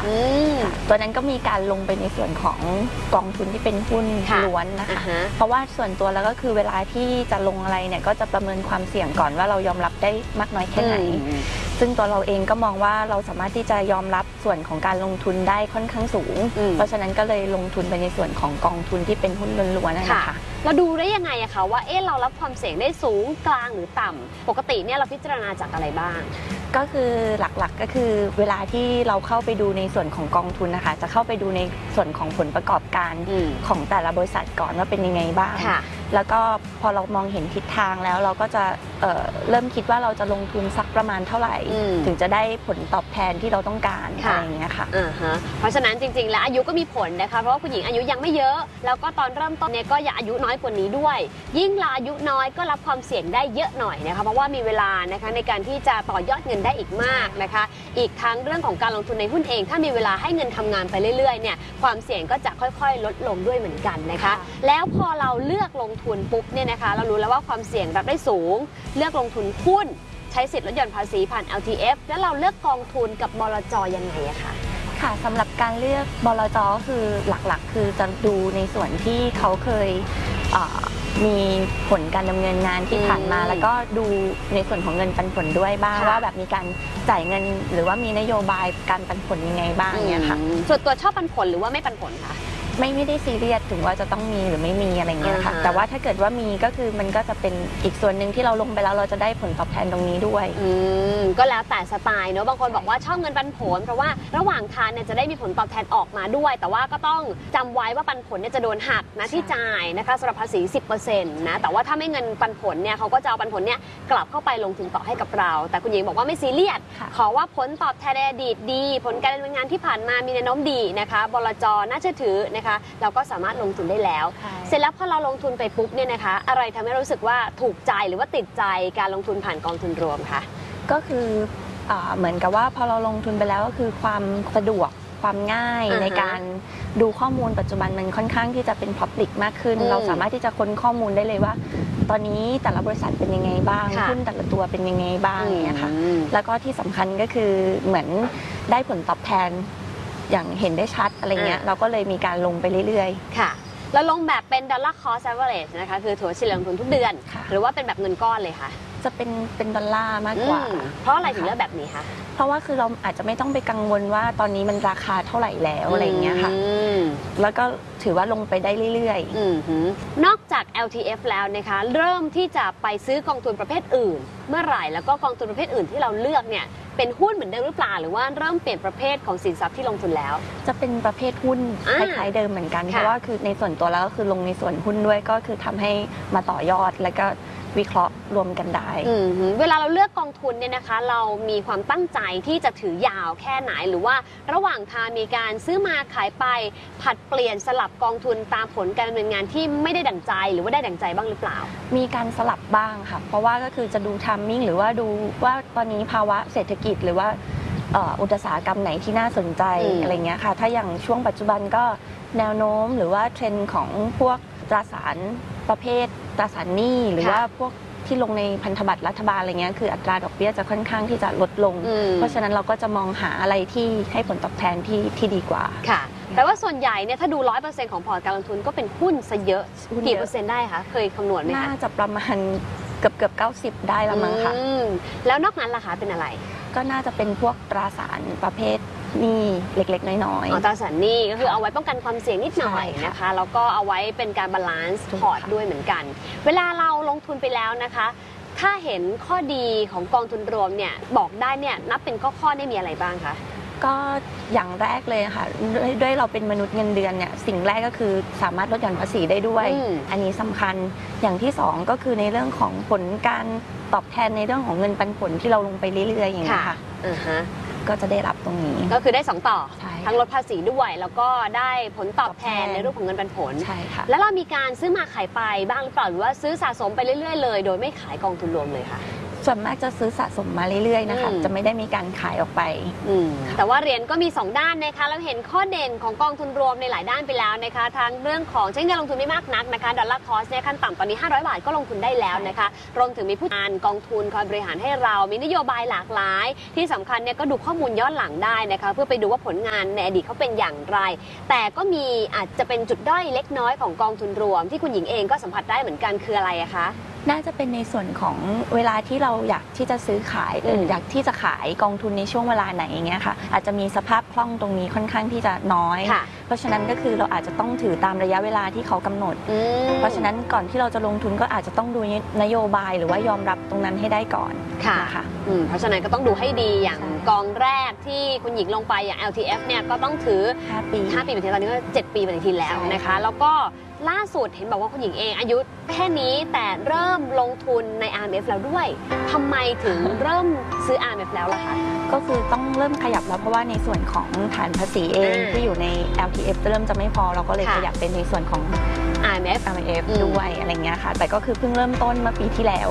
ตัวนั้นก็มีการลงไปในส่วนของกองทุนที่เป็นหุ้นล้วนนะคะเพราะว่าส่วนตัวแล้วก็คือเวลาที่จะลงอะไรเนี่ยก็จะประเมินความเสี่ยงก่อนว่าเรายอมรับได้มากน้อยแค่ไหนซึ่งตัวเราเองก็มองว่าเราสามารถที่จะยอมรับส่วนของการลงทุนได้ค่อนข้างสูงเพราะฉะนั้นก็เลยลงทุนไปในส่วนของกองทุนที่เป็นหุ้นล้วนๆนะคะเราดูได้ยังไงอะคะว่าเรารับความเสี่ยงได้สูงกลางหรือต่ำปกติเนี่ยเราพิจารณาจากอะไรบ้างก็คือหลักๆก็คือเวลาที่เราเข้าไปดูในส่วนของกองทุนนะคะจะเข้าไปดูในส่วนของผลประกอบการของแต่ละบริษัทก่อนว่าเป็นยังไงบ้างแล้วก็พอเรามองเห็นทิศทางแล้วเราก็จะเริ่มคิดว่าเราจะลงทุนสักประมาณเท่าไหร่ถึงจะได้ผลตอบแทนที่เราต้องการอะไรอย่างเงี้ยค่ะเพราะฉะนั้นจริงๆแล้วอายุก็มีผลนะคะเพราะว่าคุณหญิงอายุยังไม่เยอะแล้วก็ตอนเริ่มต้นเนี่ยก็อย่าอายุน้อยกว่านี้ด้วยยิ่งเราอายุน้อยก็รับความเสี่ยงได้เยอะหน่อยนะคะเพราะว่ามีเวลานะคะในการที่จะต่อยอดเงินได้อีกมากนะคะอีกทั้งเรื่องของการลงทุนในหุ้นเองถ้ามีเวลาให้เงินทำงานไปเรื่อยๆเนี่ยความเสี่ยงก็จะค่อยๆลดลงด้วยเหมือนกันนะคะแล้วพอเราเลือกลงทุนปุ๊บเนี่ยนะคะเรารู้แล้วว่าความเสี่ยงรับได้สูงเลือกลงทุนหุ้นใช้สิทธิ์ลดหย่อนภาษีผ่าน LTF แล้วเราเลือกกองทุนกับบลจ.ยังไงอะคะค่ะสำหรับการเลือกบลจ.ก็คือหลักๆคือจะดูในส่วนที่เขาเคยมีผลการดำเนินงานที่ผ่านมาแล้วก็ดูในส่วนของเงินปันผลด้วยบ้างว่าแบบมีการจ่ายเงินหรือว่ามีนโยบายการปันผลยังไงบ้างเนี่ยค่ะส่วนตัวชอบปันผลหรือว่าไม่ปันผลคะไม่ได้ซีเรียสถึงว่าจะต้องมีหรือไม่มีอะไรเงี้ยค่ะแต่ว่าถ้าเกิดว่ามีก็คือมันก็จะเป็นอีกส่วนหนึ่งที่เราลงไปแล้วเราจะได้ผลตอบแทนตรงนี้ด้วยก็แล้วแต่สไตล์เนอะบางคนบอกว่าชอบเงินปันผลเพราะว่าระหว่างทางเนี่ยจะได้มีผลตอบแทนออกมาด้วยแต่ว่าก็ต้องจำไว้ว่าปันผลเนี่ยจะโดนหักนะที่จ่ายนะคะสำหรับภาษี 10% นะแต่ว่าถ้าไม่เงินปันผลเนี่ยเขาก็จะเอาปันผลเนี่ยกลับเข้าไปลงทุนต่อให้กับเราแต่คุณหญิงบอกว่าไม่ซีเรียสขอว่าผลตอบแทนในอดีตดีผลการดำเนินงานที่ผ่านมามีแนวโน้มดีนะคะบลจ.น่าเชื่อถือนะคะเราก็สามารถลงทุนได้แล้วเสร็จแล้วพอเราลงทุนไปปุ๊บเนี่ยนะคะอะไรทำให้รู้สึกว่าถูกใจหรือว่าติดใจการลงทุนผ่านกองทุนรวมคะก็คือเหมือนกับว่าพอเราลงทุนไปแล้วก็คือความสะดวกความง่ายในการดูข้อมูลปัจจุบันมันค่อนข้างที่จะเป็น Public มากขึ้นเราสามารถที่จะค้นข้อมูลได้เลยว่าตอนนี้แต่ละบริษัทเป็นยังไงบ้างหุ้นแต่ละตัวเป็นยังไงบ้างเนี่ยค่ะแล้วก็ที่สำคัญก็คือเหมือนได้ผลตอบแทนอย่างเห็นได้ชัดอะไรเงี้ยเราก็เลยมีการลงไปเรื่อยๆค่ะแล้วลงแบบเป็น dollar cost average นะคะคือถัวเฉลี่ยลงทุนทุกเดือนหรือว่าเป็นแบบเงินก้อนเลยคะจะเป็นดอลลาร์มากกว่าเพราะอะไรถึงเลือกแบบนี้คะเพราะว่าคือเราอาจจะไม่ต้องไปกังวลว่าตอนนี้มันราคาเท่าไหร่แล้วอะไรเงี้ยค่ะแล้วก็ถือว่าลงไปได้เรื่อยๆนอกจาก LTF แล้วนะคะเริ่มที่จะไปซื้อกองทุนประเภทอื่นเมื่อไหร่แล้วก็กองทุนประเภทอื่นที่เราเลือกเนี่ยเป็นหุ้นเหมือนเดิมหรือเปล่าหรือว่าเริ่มเปลี่ยนประเภทของสินทรัพย์ที่ลงทุนแล้วจะเป็นประเภทหุ้นคล้ายๆเดิมเหมือนกันเพราะว่าคือในส่วนตัวแล้วก็คือลงในส่วนหุ้นด้วยก็คือทำให้มาต่อยอดแล้วก็วิเคราะห์รวมกันได้เวลาเราเลือกกองทุนเนี่ยนะคะเรามีความตั้งใจที่จะถือยาวแค่ไหนหรือว่าระหว่างทางมีการซื้อมาขายไปผัดเปลี่ยนสลับกองทุนตามผลการดำเนินงานที่ไม่ได้ดั่งใจหรือว่าได้ดั่งใจบ้างหรือเปล่ามีการสลับบ้างค่ะเพราะว่าก็คือจะดูทัมมิ่งหรือว่าดูว่าตอนนี้ภาวะเศรษฐกิจหรือว่าอุตสาหกรรมไหนที่น่าสนใจอะไรเงี้ยค่ะถ้าอย่างช่วงปัจจุบันก็แนวโน้มหรือว่าเทรนด์ของพวกตราสารประเภทตราสารหนี้หรือว่าพวกที่ลงในพันธบัตรรัฐบาลอะไรเงี้ยคืออัตราดอกเบี้ยจะค่อนข้างที่จะลดลงเพราะฉะนั้นเราก็จะมองหาอะไรที่ให้ผลตอบแทนที่ดีกว่าค่ะแต่ว่าส่วนใหญ่เนี่ยถ้าดู 100% ของพอร์ตการลงทุนก็เป็นหุ้นซะเยอะกี่เปอร์เซ็นต์ได้คะเคยคำนวณไหมคะน่าจะประมาณเกือบ90ได้ละมั้งค่ะแล้วนอกนั้นล่ะคะเป็นอะไรก็น่าจะเป็นพวกตราสารประเภทหนี้เล็กๆน้อยๆตราสารหนี้ก็คือเอาไว้ป้องกันความเสี่ยงนิดหน่อยนะคะแล้วก็เอาไว้เป็นการบาลานซ์พอร์ตด้วยเหมือนกันเวลาเราลงทุนไปแล้วนะคะถ้าเห็นข้อดีของกองทุนรวมเนี่ยบอกได้เนี่ยนับเป็นข้อได้มีอะไรบ้างคะก็อย่างแรกเลยค่ะด้วยเราเป็นมนุษย์เงินเดือนเนี่ยสิ่งแรกก็คือสามารถลดหย่อนภาษีได้ด้วยอันนี้สำคัญอย่างที่2ก็คือในเรื่องของผลการตอบแทนในเรื่องของเงินปันผลที่เราลงไปเรื่อยๆอย่างนี้ค่ะก็จะได้รับตรงนี้ก็คือได้2ต่อทั้งลดภาษีด้วยแล้วก็ได้ผลตอบแทนในรูปของเงินปันผลใช่ค่ะแล้วเรามีการซื้อมาขายไปบ้างหรือเปล่าหรือว่าซื้อสะสมไปเรื่อยๆเลยโดยไม่ขายกองทุนรวมเลยค่ะส่วนมากจะซื้อสะสมมาเรื่อยๆนะคะจะไม่ได้มีการขายออกไปแต่ว่าเหรียญก็มี2ด้านนะคะเราเห็นข้อเด่นของกองทุนรวมในหลายด้านไปแล้วนะคะทั้งเรื่องของใช้เงินลงทุนไม่มากนักนะคะดอลลาร์คอสเนี่ยขั้นต่ำตอนนี้500 บาทก็ลงทุนได้แล้วนะคะรวมถึงมีผู้จัดการกองทุนคอยบริหารให้เรามีนโยบายหลากหลายที่สำคัญเนี่ยก็ดูข้อมูลย้อนหลังได้นะคะเพื่อไปดูว่าผลงานในอดีตเขาเป็นอย่างไรแต่ก็มีอาจจะเป็นจุดด้อยเล็กน้อยของกองทุนรวมที่คุณหญิงเองก็สัมผัสได้เหมือนกันคืออะไรอะคะน่าจะเป็นในส่วนของเวลาที่เราอยากที่จะซื้อขายอยากที่จะขายกองทุนในช่วงเวลาไหนอย่างเงี้ยค่ะอาจจะมีสภาพคล่องตรงนี้ค่อนข้างที่จะน้อยเพราะฉะนั้นก็คือเราอาจจะต้องถือตามระยะเวลาที่เขากำหนดเพราะฉะนั้นก่อนที่เราจะลงทุนก็อาจจะต้องดูนโยบายหรือว่ายอมรับตรงนั้นให้ได้ก่อนค่ะเพราะฉะนั้นก็ต้องดูให้ดีอย่างกองแรกที่คุณหญิงลงไปอย่าง LTF เนี่ยก็ต้องถือ5 ปีปฏิทินตอนนี้ก็7 ปีปฏิทินแล้วนะคะแล้วก็ล่าสุดเห็นบอกว่าคุณหญิงเองอายุแค่นี้แต่เริ่มลงทุนใน RMF แล้วด้วยทำไมถึงเริ่มซื้อ RMF แล้วล่ะคะก็คือต้องเริ่มขยับแล้วเพราะว่าในส่วนของฐานภาษีเองที่อยู่ใน LTF เริ่มจะไม่พอเราก็เลยขยับเป็นในส่วนของ RMF ด้วยอะไรเงี้ยค่ะแต่ก็คือเพิ่งเริ่มต้นเมื่อปีที่แล้ว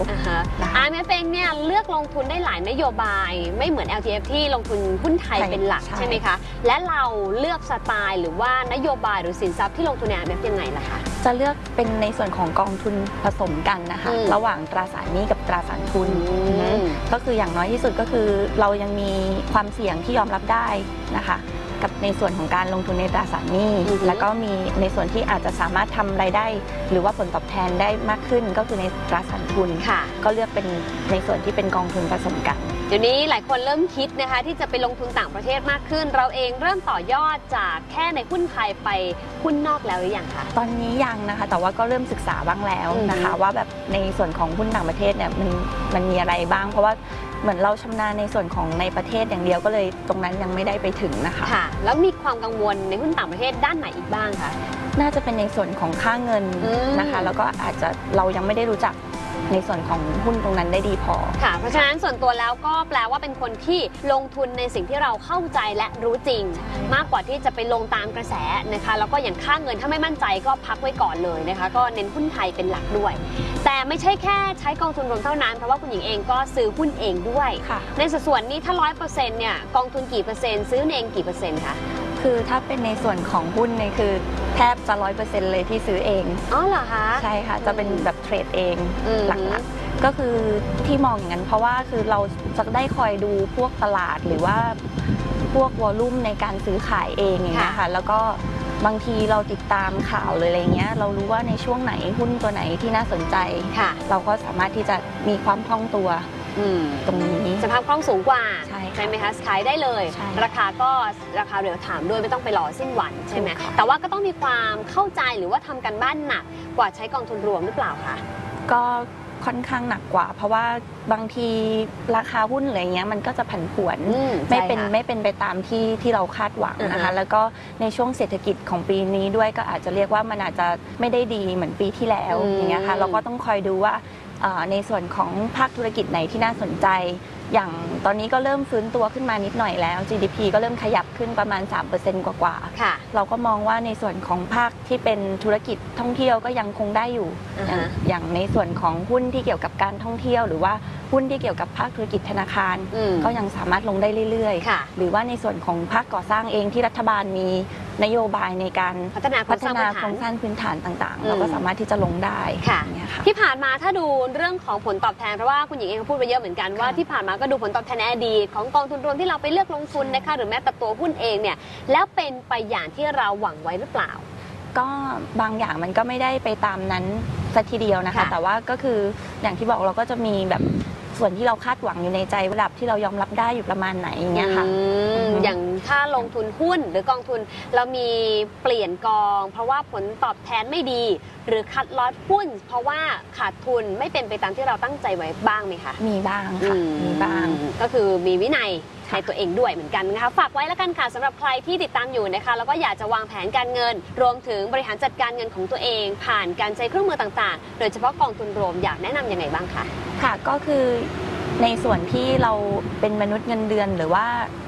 RMF เองเนี่ยเลือกลงทุนได้หลายนโยบายไม่เหมือน LTF ที่ลงทุนหุ้นไทยเป็นหลักใช่ไหมคะและเราเลือกสไตล์หรือว่านโยบายหรือสินทรัพย์ที่ลงทุนใน RMF ยังไงล่ะคะจะเลือกเป็นในส่วนของกองทุนผสมกันนะคะระหว่างตราสารหนี้กับตราสารทุนก็คืออย่างน้อยที่สุดก็คือเรายังมีความเสี่ยงที่ยอมรับได้นะคะกับในส่วนของการลงทุนในตราสารหนี้แล้วก็มีในส่วนที่อาจจะสามารถทำรายได้หรือว่าผลตอบแทนได้มากขึ้นก็คือในตราสารทุนก็เลือกเป็นในส่วนที่เป็นกองทุนผสมกันเดี๋ยวนี้หลายคนเริ่มคิดนะคะที่จะไปลงทุนต่างประเทศมากขึ้นเราเองเริ่มต่อยอดจากแค่ในหุ้นไทยไปหุ้นนอกแล้วหรือยังคะตอนนี้ยังนะคะแต่ว่าก็เริ่มศึกษาบ้างแล้วนะคะว่าแบบในส่วนของหุ้นต่างประเทศเนี่ยมันมีอะไรบ้างเพราะว่าเหมือนเราชำนาญในส่วนของในประเทศอย่างเดียวก็เลยตรงนั้นยังไม่ได้ไปถึงนะคะค่ะแล้วมีความกังวลในหุ้นต่างประเทศด้านไหนอีกบ้างคะน่าจะเป็นในส่วนของค่าเงินนะคะแล้วก็อาจจะเรายังไม่ได้รู้จักในส่วนของหุ้นตรงนั้นได้ดีพอค่ะเพราะฉะนั้นส่วนตัวแล้วก็แปลว่าเป็นคนที่ลงทุนในสิ่งที่เราเข้าใจและรู้จริงมากกว่าที่จะไปลงตามกระแสนะคะแล้วก็อย่างค่าเงินถ้าไม่มั่นใจก็พักไว้ก่อนเลยนะคะก็เน้นหุ้นไทยเป็นหลักด้วยแต่ไม่ใช่แค่ใช้กองทุนรวมเท่านั้นเพราะว่าคุณหญิงเองก็ซื้อหุ้นเองด้วยในสัดส่วนนี้ถ้า 100% เนี่ยกองทุนกี่เปอร์เซ็นต์ซื้อเองกี่เปอร์เซ็นต์คะคือถ้าเป็นในส่วนของหุ้นเนี่ยคือแทบจะ 100% เลยที่ซื้อเองอ๋อเหรอคะใช่ค่ะจะเป็นแบบเทรดเองหลักๆก็คือที่มองอย่างนั้นเพราะว่าคือเราจะได้คอยดูพวกตลาดหรือว่าพวกวอลลุ่มในการซื้อขายเองอย่างเงี้ยค่ะแล้วก็บางทีเราติดตามข่าวเลยอะไรเงี้ยเรารู้ว่าในช่วงไหนหุ้นตัวไหนที่น่าสนใจเราก็สามารถที่จะมีความคล่องตัวตรงนี้สภาพคล่องสูงกว่าใช่ไหมคะขายได้เลยราคาก็ราคาเรียลไทม์ด้วยไม่ต้องไปรอสิ้นวันใช่ไหมแต่ว่าก็ต้องมีความเข้าใจหรือว่าทำกันบ้านหนักกว่าใช้กองทุนรวมหรือเปล่าคะก็ค่อนข้างหนักกว่าเพราะว่าบางทีราคาหุ้นอะไรเงี้ยมันก็จะผันผวนไม่เป็นไปตามที่เราคาดหวังนะคะแล้วก็ในช่วงเศรษฐกิจของปีนี้ด้วยก็อาจจะเรียกว่ามันอาจจะไม่ได้ดีเหมือนปีที่แล้วอย่างเงี้ยค่ะเราก็ต้องคอยดูว่าในส่วนของภาคธุรกิจไหนที่น่าสนใจอย่างตอนนี้ก็เริ่มฟื้นตัวขึ้นมานิดหน่อยแล้ว GDP ก็เริ่มขยับขึ้นประมาณ 3% กว่าๆเราก็มองว่าในส่วนของภาคที่เป็นธุรกิจท่องเที่ยวก็ยังคงได้อยู่อย่างในส่วนของหุ้นที่เกี่ยวกับการท่องเที่ยวหรือว่าหุ้นที่เกี่ยวกับภาคธุรกิจธนาคารก็ยังสามารถลงได้เรื่อยๆหรือว่าในส่วนของภาคก่อสร้างเองที่รัฐบาลมีนโยบายในการพัฒนาโครงสร้างพื้นฐานต่างๆเราก็สามารถที่จะลงได้ที่ผ่านมาถ้าดูเรื่องของผลตอบแทนเพราะว่าคุณหญิงเองก็พูดไปเยอะเหมือนกันว่าที่ผ่านมาก็ดูผลตอบแทนในอดีตของกองทุนรวมที่เราไปเลือกลงทุนนะคะหรือแม้แต่ตัวหุ้นเองเนี่ยแล้วเป็นไปอย่างที่เราหวังไว้หรือเปล่าก็บางอย่างมันก็ไม่ได้ไปตามนั้นสักทีเดียวนะคะแต่ว่าก็คืออย่างที่บอกเราก็จะมีแบบส่วนที่เราคาดหวังอยู่ในใจระดับที่เรายอมรับได้อยู่ประมาณไหนอย่างเงี้ยค่ะอย่างถ้าลงทุนหุ้นหรือกองทุนเรามีเปลี่ยนกองเพราะว่าผลตอบแทนไม่ดีหรือคัดลอตหุ้นเพราะว่าขาดทุนไม่เป็นไปตามที่เราตั้งใจไว้บ้างไหมคะมีบ้างค่ะมีบ้างก็คือมีวินัยในตัวเองด้วยเหมือนกันนะคะฝากไว้แล้วกันค่ะสำหรับใครที่ติดตามอยู่นะคะแล้วก็อยากจะวางแผนการเงินรวมถึงบริหารจัดการเงินของตัวเองผ่านการใช้เครื่องมือต่างๆโดยเฉพาะกองทุนรวมอยากแนะนำยังไงบ้างคะค่ะก็คือในส่วนที่เราเป็นมนุษย์เงินเดือนหรือว่า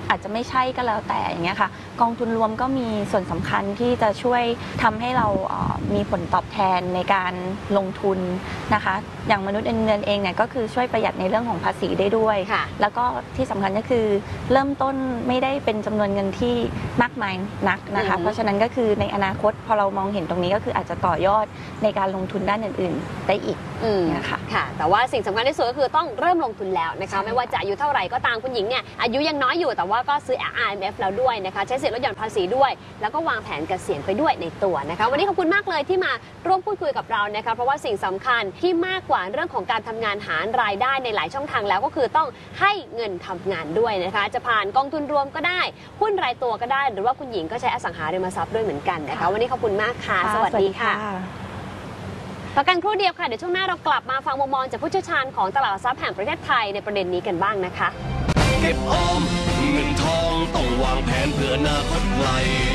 อาจจะไม่ใช่ก็แล้วแต่อย่างเงี้ยค่ะกองทุนรวมก็มีส่วนสำคัญที่จะช่วยทำให้เรามีผลตอบแทนในการลงทุนนะคะอย่างมนุษย์เงินเองเนี่ยก็คือช่วยประหยัดในเรื่องของภาษีได้ด้วยแล้วก็ที่สำคัญก็คือเริ่มต้นไม่ได้เป็นจำนวนเงินที่มากมายนักนะคะเพราะฉะนั้นก็คือในอนาคตพอเรามองเห็นตรงนี้ก็คืออาจจะต่อยอดในการลงทุนด้านอื่นๆได้อีกนะคะค่ะแต่ว่าสิ่งสำคัญที่สุดก็คือต้องเริ่มลงทุนแล้วนะคะไม่ว่าจะอายุเท่าไหร่ก็ตามคุณหญิงเนี่ยอายุยังน้อยอยู่แต่ว่าก็ซื้อ IMF แล้วด้วยนะคะใช้สิทธิ์ลดหย่อนภาษีด้วยแล้วก็วางแผนเกษียณไปด้วยในตัวนะคะวันนี้ขอบคุณมากเลยที่มาร่วมพูดคุยกับเรานะคะเพราะว่าสิ่งสำคัญที่มากกว่าเรื่องของการทำงานหารายได้ในหลายช่องทางแล้วก็คือต้องให้เงินทำงานด้วยนะคะจะผ่านกองทุนรวมก็ได้หุ้นรายตัวก็ได้หรือว่าคุณหญิงก็ใช้อสังหาริมทรัพย์ด้วยเหมือนกันนะคะวันนี้ขอบคุณมากค่ะสวัสดีค่ะประกันครู่เดียวค่ะเดี๋ยวช่วงหน้าเรากลับมาฟังมุมมองจากผู้เชี่ยวชาญของตลาดหลักทรัพย์แห่งประเทศไทยในประเด็นนี้กันบ้างนะคะเก็บออมเงินทองต้องวางแผนเพื่ออนาคตไกล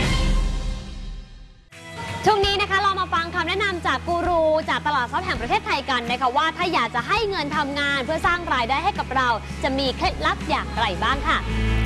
ช่วงนี้นะคะเรามาฟังคำแนะนำจากกูรูจากตลาดทรัพย์แห่งประเทศไทยกันนะคะว่าถ้าอยากจะให้เงินทำงานเพื่อสร้างรายได้ให้กับเราจะมีเคล็ดลับอย่างไรบ้างค่ะ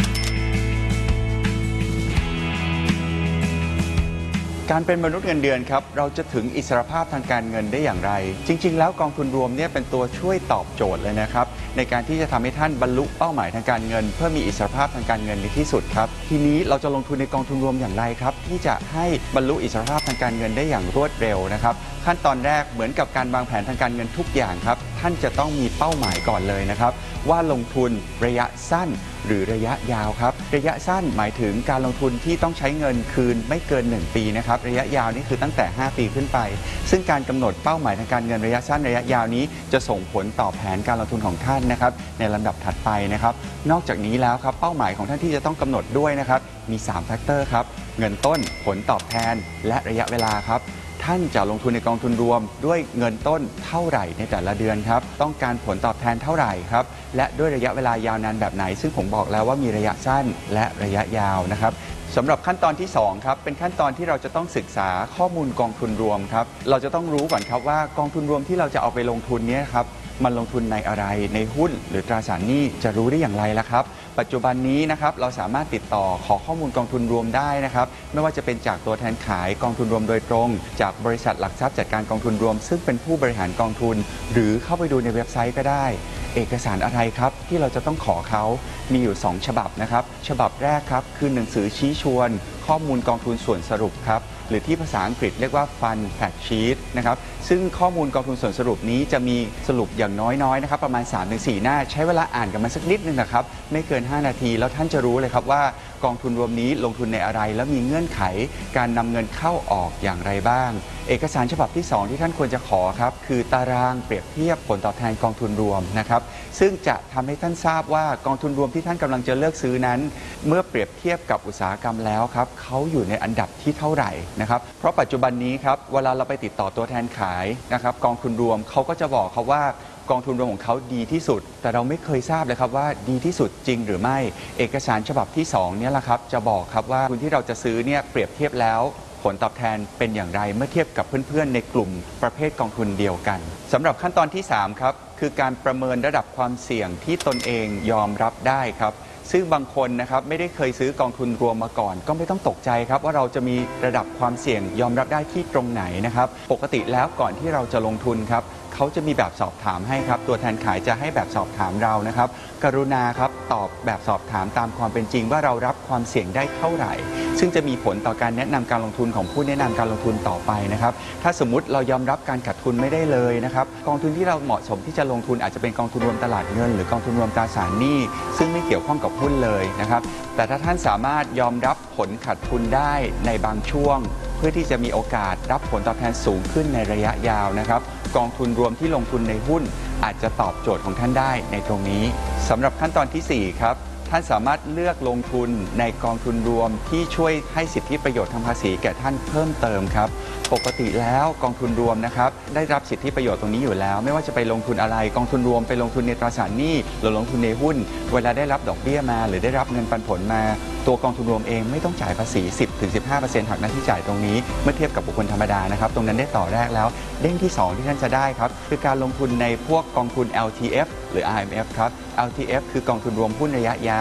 การเป็นมนุษย์เงินเดือนครับเราจะถึงอิสรภาพทางการเงินได้อย่างไรจริงๆแล้วกองทุนรวมเนี่ยเป็นตัวช่วยตอบโจทย์เลยนะครับในการที่จะทำให้ท่านบรรลุเป้าหมายทางการเงินเพื่อมีอิสรภาพทางการเงินในที่สุดครับทีนี้เราจะลงทุนในกองทุนรวมอย่างไรครับที่จะให้บรรลุอิสรภาพทางการเงินได้อย่างรวดเร็วนะครับขั้นตอนแรกเหมือนกับการวางแผนทางการเงินทุกอย่างครับท่านจะต้องมีเป้าหมายก่อนเลยนะครับว่าลงทุนระยะสั้นหรือระยะยาวครับระยะสั้นหมายถึงการลงทุนที่ต้องใช้เงินคืนไม่เกิน1ปีนะครับระยะยาวนี่คือตั้งแต่5ปีขึ้นไปซึ่งการกำหนดเป้าหมายทางการเงินระยะสั้นระยะยาวนี้จะส่งผลต่อแผนการลงทุนของท่านนะครับในลำดับถัดไปนะครับนอกจากนี้แล้วครับเป้าหมายของท่านที่จะต้องกำหนดด้วยนะครับมี3แฟกเตอร์ครับเงินต้นผลตอบแทนและระยะเวลาครับท่านจะลงทุนในกองทุนรวมด้วยเงินต้นเท่าไหร่ในแต่ละเดือนครับต้องการผลตอบแทนเท่าไหร่ครับและด้วยระยะเวลายาวนานแบบไหนซึ่งผมบอกแล้วว่ามีระยะสั้นและระยะยาวนะครับสำหรับขั้นตอนที่2ครับเป็นขั้นตอนที่เราจะต้องศึกษาข้อมูลกองทุนรวมครับเราจะต้องรู้ก่อนครับว่ากองทุนรวมที่เราจะเอาไปลงทุนนี้ครับมันลงทุนในอะไรในหุ้นหรือตราสารหนี้จะรู้ได้อย่างไรล่ะครับปัจจุบันนี้นะครับเราสามารถติดต่อขอข้อมูลกองทุนรวมได้นะครับไม่ว่าจะเป็นจากตัวแทนขายกองทุนรวมโดยตรงจากบริษัทหลักทรัพย์จัดการกองทุนรวมซึ่งเป็นผู้บริหารกองทุนหรือเข้าไปดูในเว็บไซต์ก็ได้เอกสารอะไรครับที่เราจะต้องขอเขามีอยู่2ฉบับนะครับฉบับแรกครับคือหนังสือชี้ชวนข้อมูลกองทุนส่วนสรุปครับหรือที่ภาษาอังกฤษเรียกว่า Fund Fact Sheet นะครับซึ่งข้อมูลกองทุนส่วนสรุปนี้จะมีสรุปอย่างน้อยๆนะครับประมาณ 3-4 หน้าใช้เวลาอ่านกันมาสักนิดนึงนะครับไม่เกิน5นาทีแล้วท่านจะรู้เลยครับว่ากองทุนรวมนี้ลงทุนในอะไรแล้วมีเงื่อนไขการนำเงินเข้าออกอย่างไรบ้างเอกสารฉบับที่2ที่ท่านควรจะขอครับคือตารางเปรียบเทียบผลตอบแทนกองทุนรวมนะครับซึ่งจะทำให้ท่านทราบว่ากองทุนรวมที่ท่านกำลังจะเลือกซื้อนั้นเมื่อเปรียบเทียบกับอุตสาหกรรมแล้วครับเขาอยู่ในอันดับที่เท่าไหร่นะครับเพราะปัจจุบันนี้ครับเวลาเราไปติดต่อตัวแทนขายนะครับกองทุนรวมเขาก็จะบอกครับว่ากองทุนรวมของเขาดีที่สุดแต่เราไม่เคยทราบเลยครับว่าดีที่สุดจริงหรือไม่เอกสารฉบับที่2เนี่ยแหละครับจะบอกครับว่าทุนที่เราจะซื้อเนี่ยเปรียบเทียบแล้วผลตอบแทนเป็นอย่างไรเมื่อเทียบกับเพื่อนๆในกลุ่มประเภทกองทุนเดียวกันสำหรับขั้นตอนที่3ครับคือการประเมินระดับความเสี่ยงที่ตนเองยอมรับได้ครับซึ่งบางคนนะครับไม่ได้เคยซื้อกองทุนรวมมาก่อนก็ไม่ต้องตกใจครับว่าเราจะมีระดับความเสี่ยงยอมรับได้ที่ตรงไหนนะครับปกติแล้วก่อนที่เราจะลงทุนครับเขาจะมีแบบสอบถามให้ครับตัวแทนขายจะให้แบบสอบถามเรานะครับกรุณาครับตอบแบบสอบถามตามความเป็นจริงว่าเรารับความเสี่ยงได้เท่าไหร่ซึ่งจะมีผลต่อการแนะนำการลงทุนของผู้แนะนำการลงทุนต่อไปนะครับถ้าสมมุติเรายอมรับการขาดทุนไม่ได้เลยนะครับกองทุนที่เราเหมาะสมที่จะลงทุนอาจจะเป็นกองทุนรวมตลาดเงินหรือกองทุนรวมตราสารหนี้ซึ่งไม่เกี่ยวข้องกับหุ้นเลยนะครับแต่ถ้าท่านสามารถยอมรับผลขาดทุนได้ในบางช่วงเพื่อที่จะมีโอกาสรับผลตอบแทนสูงขึ้นในระยะยาวนะครับกองทุนรวมที่ลงทุนในหุ้นอาจจะตอบโจทย์ของท่านได้ในตรงนี้สำหรับขั้นตอนที่4ครับท่านสามารถเลือกลงทุนในกองทุนรวมที่ช่วยให้สิทธิประโยชน์ทางภาษีแก่ท่านเพิ่มเติมครับปกติแล้วกองทุนรวมนะครับได้รับสิทธิประโยชน์ตรงนี้อยู่แล้วไม่ว่าจะไปลงทุนอะไรกองทุนรวมไปลงทุนในตราสารหนี้หรือลงทุนในหุ้นเวลาได้รับดอกเบี้ยมาหรือได้รับเงินปันผลมาตัวกองทุนรวมเองไม่ต้องจ่ายภาษี 10-15% หักหน้าที่จ่ายตรงนี้เมื่อเทียบกับบุคคลธรรมดานะครับตรงนั้นได้ต่อแรกแล้วเด้งที่2ที่ท่านจะได้ครับคือการลงทุนในพวกกองทุน LTF หรือ IMF ครับ LTF คือกองทุนรวมหุ้นระยะยาว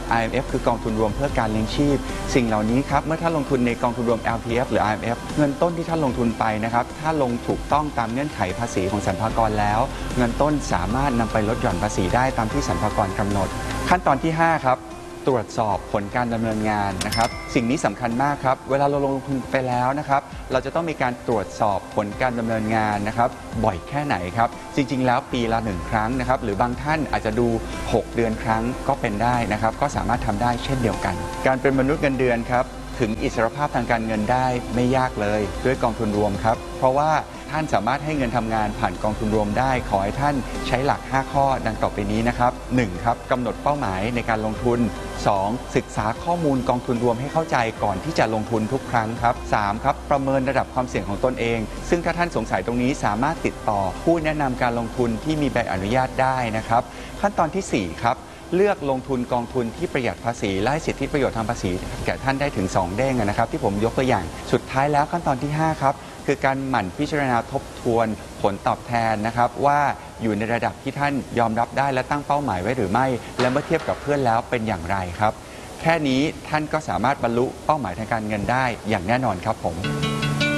IMF คือกองทุนรวมเพื่อการเลี้ยงชีพสิ่งเหล่านี้ครับเมื่อท่านลงทุนในกองทุนรวม LPF หรือ IMF เงินต้นที่ท่านลงทุนไปนะครับถ้าลงถูกต้องตามเงื่อนไขภาษีของสรรพากรแล้วเงินต้นสามารถนำไปลดหย่อนภาษีได้ตามที่สรรพากรกำหนดขั้นตอนที่5ครับตรวจสอบผลการดำเนินงานนะครับสิ่งนี้สำคัญมากครับเวลาเราลงทุนไปแล้วนะครับเราจะต้องมีการตรวจสอบผลการดำเนินงานนะครับบ่อยแค่ไหนครับจริงๆแล้วปีละ1ครั้งนะครับหรือบางท่านอาจจะดู6เดือนครั้งก็เป็นได้นะครับก็สามารถทำได้เช่นเดียวกันการเป็นมนุษย์เงินเดือนครับถึงอิสรภาพทางการเงินได้ไม่ยากเลยด้วยกองทุนรวมครับเพราะว่าท่านสามารถให้เงินทำงานผ่านกองทุนรวมได้ขอให้ท่านใช้หลัก5ข้อดังต่อไปนี้นะครับ1ครับกำหนดเป้าหมายในการลงทุน2ศึกษาข้อมูลกองทุนรวมให้เข้าใจก่อนที่จะลงทุนทุกครั้งครับ3ครับประเมินระดับความเสี่ยงของตนเองซึ่งถ้าท่านสงสัยตรงนี้สามารถติดต่อผู้แนะนำการลงทุนที่มีใบอนุญาตได้นะครับขั้นตอนที่4ครับเลือกลงทุนกองทุนที่ประหยัดภาษีและให้สิทธิประโยชน์ทางภาษีแก่ท่านได้ถึง2เด้งนะครับที่ผมยกตัวอย่างสุดท้ายแล้วขั้นตอนที่5ครับคือการหมั่นพิจารณาทบทวนผลตอบแทนนะครับว่าอยู่ในระดับที่ท่านยอมรับได้และตั้งเป้าหมายไว้หรือไม่และเมื่อเทียบกับเพื่อนแล้วเป็นอย่างไรครับแค่นี้ท่านก็สามารถบรรลุเป้าหมายทางการเงินได้อย่างแน่นอนครับผม